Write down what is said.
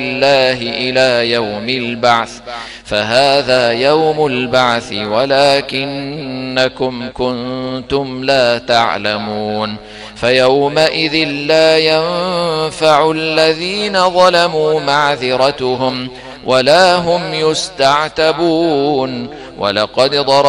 الله إلى يوم البعث، فهذا يوم البعث ولكنكم كنتم لا تعلمون. فيومئذ لا ينفع الذين ظلموا معذرتهم ولا هم يستعتبون. ولقد ضربنا